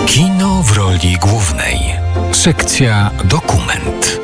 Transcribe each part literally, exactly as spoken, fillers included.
Kino w roli głównej. Sekcja dokument.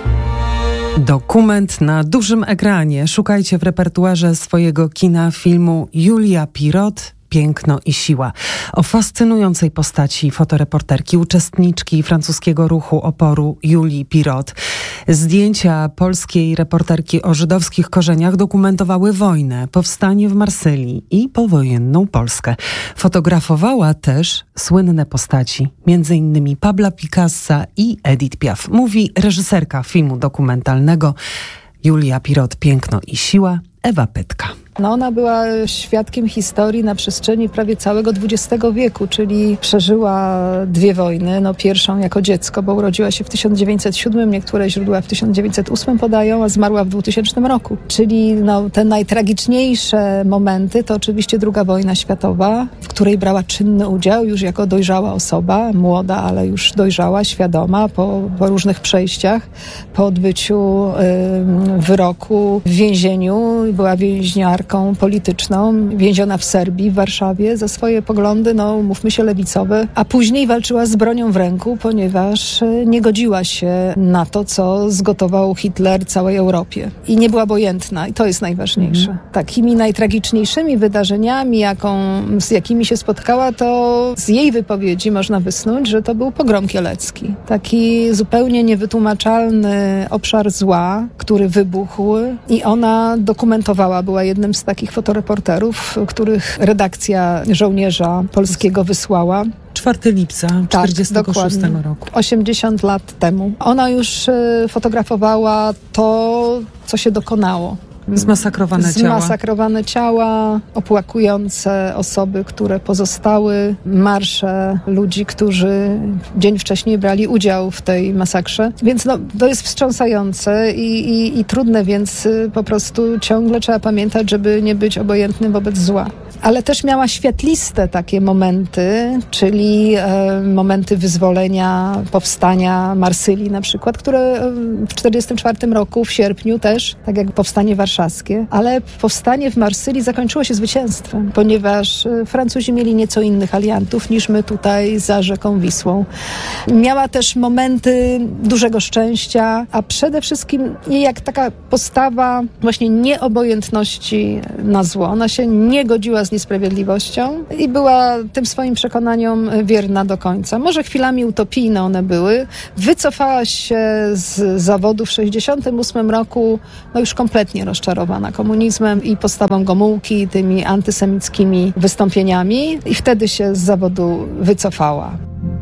Dokument na dużym ekranie. Szukajcie w repertuarze swojego kina filmu Julia Pirot, Piękno i siła. O fascynującej postaci fotoreporterki, uczestniczki francuskiego ruchu oporu Julii Pirot. Zdjęcia polskiej reporterki o żydowskich korzeniach dokumentowały wojnę, powstanie w Marsylii i powojenną Polskę. Fotografowała też słynne postaci, między innymi Pabla Picassa i Edith Piaf. Mówi reżyserka filmu dokumentalnego Julia Pirot, Piękno i siła, Ewa Pytka. No ona była świadkiem historii na przestrzeni prawie całego dwudziestego wieku, czyli przeżyła dwie wojny. No pierwszą jako dziecko, bo urodziła się w tysiąc dziewięćset siódmym, niektóre źródła w tysiąc dziewięćset ósmym podają, a zmarła w dwutysięcznym roku. Czyli no, te najtragiczniejsze momenty to oczywiście druga wojna światowa, w której brała czynny udział już jako dojrzała osoba, młoda, ale już dojrzała, świadoma, po, po różnych przejściach, po odbyciu y, wyroku w więzieniu. Była więźniarką polityczną, więziona w Serbii, w Warszawie za swoje poglądy, no mówmy się, lewicowe, a później walczyła z bronią w ręku, ponieważ nie godziła się na to, co zgotował Hitler całej Europie. I nie była obojętna i to jest najważniejsze. Mm. Takimi najtragiczniejszymi wydarzeniami, jaką, z jakimi się spotkała, to z jej wypowiedzi można wysnuć, że to był pogrom kielecki. Taki zupełnie niewytłumaczalny obszar zła, który wybuchł i ona dokumentowała, była jednym z takich fotoreporterów, których redakcja żołnierza polskiego wysłała. czwartego lipca tysiąc dziewięćset czterdziestego szóstego roku. osiemdziesiąt lat temu. Ona już fotografowała to, co się dokonało. Zmasakrowane ciała. Zmasakrowane ciała, opłakujące osoby, które pozostały, marsze ludzi, którzy dzień wcześniej brali udział w tej masakrze. Więc no, to jest wstrząsające i, i, i trudne, więc po prostu ciągle trzeba pamiętać, żeby nie być obojętnym wobec zła. Ale też miała świetliste takie momenty, czyli e, momenty wyzwolenia, powstania Marsylii na przykład, które w tysiąc dziewięćset czterdziestym czwartym roku w sierpniu też, tak jak powstanie warszawskie, ale powstanie w Marsylii zakończyło się zwycięstwem, ponieważ Francuzi mieli nieco innych aliantów niż my tutaj za rzeką Wisłą. Miała też momenty dużego szczęścia, a przede wszystkim jak taka postawa właśnie nieobojętności na zło. Ona się nie godziła z niesprawiedliwością i była tym swoim przekonaniom wierna do końca. Może chwilami utopijne one były. Wycofała się z zawodu w sześćdziesiątym ósmym roku, no już kompletnie rozczarowana komunizmem i postawą Gomułki, tymi antysemickimi wystąpieniami i wtedy się z zawodu wycofała.